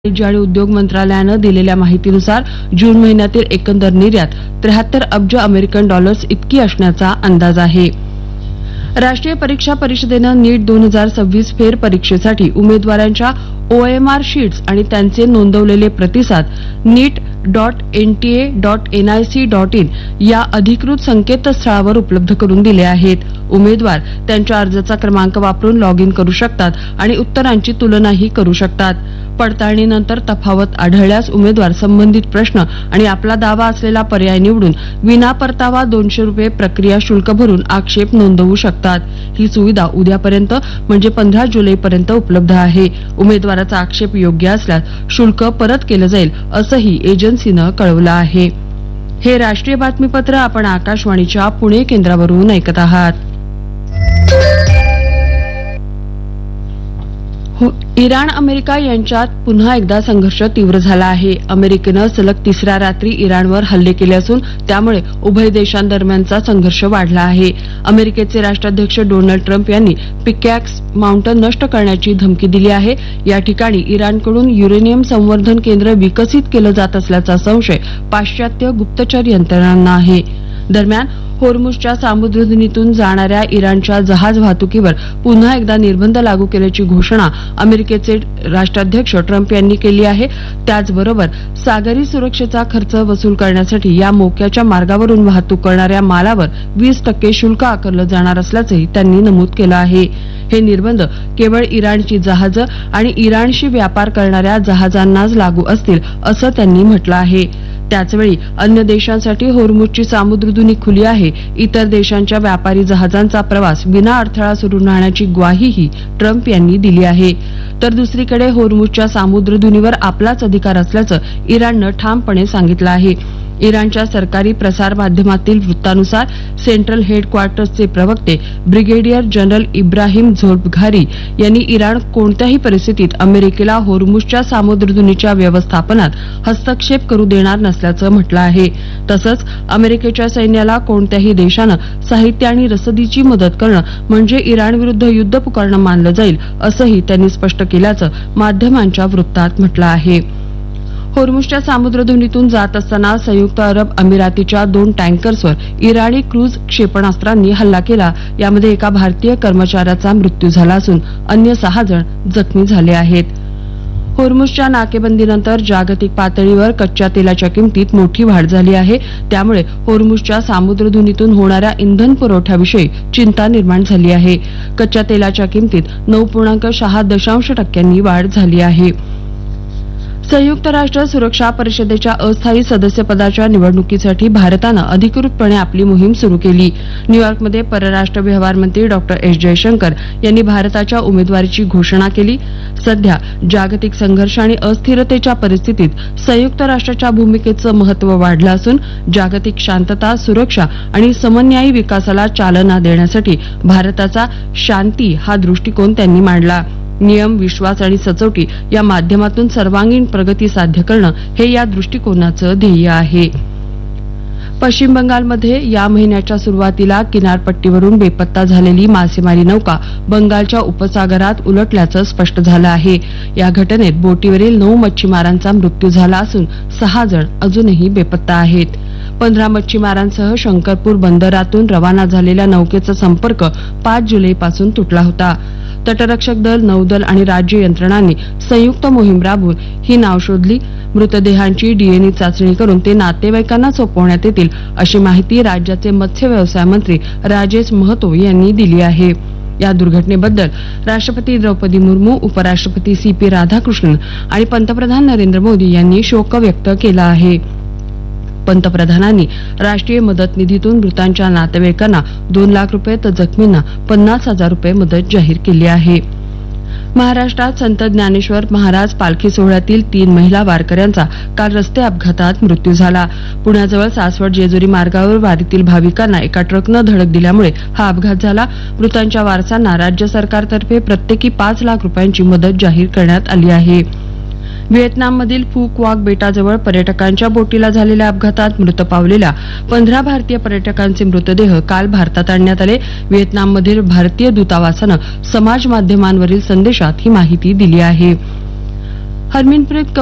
वाणिज्य आणि उद्योग मंत्रालयानं दिलेल्या माहितीनुसार जून महिन्यातील एकंदर निर्यात 73 अब्ज अमेरिकन डॉलर्स इतकी असण्याचा अंदाज आहे. राष्ट्रीय परीक्षा परिषदेनं नीट 2026 फेर परीक्षेसाठी उमेदवारांच्या OMR शीट्स आणि त्यांचे नोंदवलेले प्रतिसाद NEET.NTA.nic.in या अधिकृत संकेतस्थळावर उपलब्ध करून दिले आहेत. उमेदवार त्यांच्या अर्जाचा क्रमांक वापरून लॉग इन करू शकतात आणि उत्तरांची तुलनाही करू शकतात. पडताळणीनंतर तफावत आढळल्यास उमेदवार संबंधित प्रश्न आणि आपला दावा असलेला पर्याय निवडून विना परतावा ₹200 प्रक्रिया शुल्क भरून आक्षेप नोंदवू शकतात. ही सुविधा उद्यापर्यंत म्हणजे 15 जुलैपर्यंत उपलब्ध आहे. उमेदवाराचा आक्षेप योग्य असल्यास शुल्क परत केलं जाईल असंही एजन्सीनं कळवलं आहे. हे राष्ट्रीय बातमीपत्र आपण आकाशवाणीच्या पुणे केंद्रावरून ऐकत आहात. इराण अमेरिका यांच्यात पुन्हा एकदा संघर्ष तीव्र झाला आहे. अमेरिकेनं सलग तिसऱ्या रात्री इराणवर हल्ले केले असून त्यामुळे उभय देशांदरम्यानचा संघर्ष वाढला आहे. अमेरिकेचे राष्ट्राध्यक्ष डोनाल्ड ट्रम्प यांनी पिकॅक्स माउंटन नष्ट करण्याची धमकी दिली आहे. या ठिकाणी इराणकडून युरेनियम संवर्धन केंद्र विकसित केलं जात असल्याचा संशय पाश्चात्य गुप्तचर यंत्रणांना आहे. दरम्यान होर्मुझच्या सामुद्रधुनीतून जाणाऱ्या इराणच्या जहाज वाहतुकीवर पुन्हा एकदा निर्बंध लागू केल्याची घोषणा अमेरिकेचे राष्ट्राध्यक्ष ट्रम्प यांनी केली आहे. त्याचबरोबर सागरी सुरक्षेचा खर्च वसूल करण्यासाठी या मोक्याच्या मार्गावरून वाहतूक करणाऱ्या मालावर 20% शुल्क आकारलं जाणार असल्याचंही त्यांनी नमूद केलं आहे. हे निर्बंध केवळ इराणची जहाजं आणि इराणशी व्यापार करणाऱ्या जहाजांनाच लागू असतील असं त्यांनी म्हटलं आहे. त्याचवेळी अन्य देशांसाठी होर्मुझची सामुद्रधुनी खुली आहे. इतर देशांच्या व्यापारी जहाजांचा प्रवास विना अडथळा सुरू राहण्याची ग्वाहीही ट्रम्प यांनी दिली आहे. तर दुसरीकडे होर्मुझच्या सामुद्रधुनीवर आपलाच अधिकार असल्याचं इराणनं ठामपणे सांगितलं आहे. इराणच्या सरकारी प्रसार माध्यमातील वृत्तानुसार सेंट्रल हेडक्वार्टर्सचे प्रवक्ते ब्रिगेडियर जनरल इब्राहिम झोल्फघारी यांनी इराण कोणत्याही परिस्थितीत अमेरिकेला होर्मुझच्या सामुद्रधुनीच्या व्यवस्थापनात हस्तक्षेप करू देणार नसल्याचं म्हटलं आहे. तसंच अमेरिकेच्या सैन्याला कोणत्याही देशानं साहित्य आणि रसदीची मदत करणं म्हणजे इराणविरुद्ध युद्ध पुकारणं मानलं जाईल असंही त्यांनी स्पष्ट केल्याचं माध्यमांच्या वृत्तात म्हटलं आहे. होर्मुझच्या सामुद्रधुनीतून जात असताना संयुक्त अरब अमिरातीच्या 2 टँकर्सवर इराणी क्रूझ क्षेपणास्त्रांनी हल्ला केला. यामध्ये एका भारतीय कर्मचाऱ्याचा मृत्यू झाला असून अन्य 6 जण जखमी झाले आहेत. होर्मुझच्या नाकेबंदीनंतर जागतिक पातळीवर कच्च्या तेलाच्या किमतीत मोठी वाढ झाली आहे. त्यामुळे होर्मुझच्या सामुद्रधुनीतून होणाऱ्या इंधन पुरवठ्याविषयी चिंता निर्माण झाली आहे. कच्च्या तेलाच्या किमतीत 9.6% वाढ झाली आहे. संयुक्त राष्ट्र सुरक्षा परिषदेच्या अस्थायी सदस्यपदाच्या निवडणुकीसाठी भारतानं अधिकृतपणे आपली मोहीम सुरू केली. न्यूयॉर्कमध्ये परराष्ट्र व्यवहार मंत्री डॉ. एस. जयशंकर यांनी भारताच्या उमेदवारीची घोषणा केली. सध्या जागतिक संघर्ष आणि अस्थिरतेच्या परिस्थितीत संयुक्त राष्ट्राच्या भूमिकेचं महत्त्व वाढलं असून जागतिक शांतता, सुरक्षा आणि समन्यायी विकासाला चालना देण्यासाठी भारताचा शांती हा दृष्टिकोन त्यांनी मांडला. नियम, विश्वास आणि सचोटी या माध्यमातून सर्वांगीण प्रगती साध्य करणं हे या दृष्टिकोनाचं ध्येय आहे. पश्चिम बंगालमध्ये या महिन्याच्या सुरुवातीला किनारपट्टीवरून बेपत्ता झालेली मासेमारी नौका बंगालच्या उपसागरात उलटल्याचं स्पष्ट झालं आहे. या घटनेत बोटीवरील 9 मच्छीमारांचा मृत्यू झाला असून 6 जण अजूनही बेपत्ता आहेत. 15 मच्छीमारांसह शंकरपूर बंदरातून रवाना झालेल्या नौकेचा संपर्क 5 जुलैपासून तुटला होता. तटरक्षक दल, नौदल आणि राज्य यंत्रणांनी संयुक्त मोहीम राबवून ही नाव शोधली. मृतदेहांची DNA चाचणी करून ते नातेवाईकांना सोपवण्यात येतील अशी माहिती राज्याचे मत्स्य व्यवसाय मंत्री राजेश महतो यांनी दिली आहे. या दुर्घटनेबद्दल राष्ट्रपती द्रौपदी मुर्मू, उपराष्ट्रपती CP राधाकृष्णन आणि पंतप्रधान नरेंद्र मोदी यांनी शोक व्यक्त केला आहे. पंतप्रधानांनी राष्ट्रीय मदत निधीतून मृतांच्या नातेवाईकांना ₹2 लाख तर जखमींना ₹50,000 मदत जाहीर केली आहे. महाराष्ट्रात संत ज्ञानेश्वर महाराज पालखी सोहळ्यातील 3 महिला वारकऱ्यांचा काल रस्ते अपघातात मृत्यू झाला. पुण्याजवळ सासवड जेजुरी मार्गावर वारीतील भाविकांना एका ट्रकनं धडक दिल्यामुळे हा अपघात झाला. मृतांच्या वारसांना राज्य सरकारतर्फे प्रत्येकी ₹5 लाख मदत जाहीर करण्यात आली आहे. व्हिएतनाममधील फू क्वाक बेटाजवळ पर्यटकांच्या बोटीला झालेल्या अपघातात मृत पावलेल्या 15 भारतीय पर्यटकांचे मृतदेह काल भारतात आणण्यात आले. व्हिएतनाममधील भारतीय दूतावासानं समाज माध्यमांवरील संदेशात ही माहिती दिली आहे. हरमनप्रीत